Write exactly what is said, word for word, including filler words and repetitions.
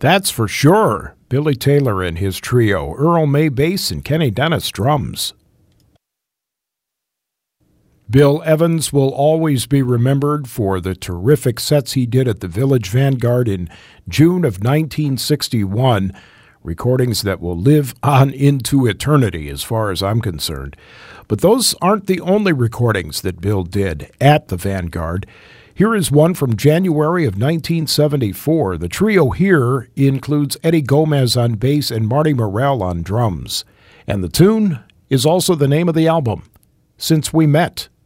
That's for sure. Billy Taylor and his trio, Earl May bass and Kenny Dennis drums. Bill Evans will always be remembered for the terrific sets he did at the Village Vanguard in June of nineteen sixty-one, recordings that will live on into eternity as far as I'm concerned. But those aren't the only recordings that Bill did at the Vanguard. Here is one from January of nineteen seventy-four. The trio here includes Eddie Gomez on bass and Marty Morell on drums. And the tune is also the name of the album, Since We Met.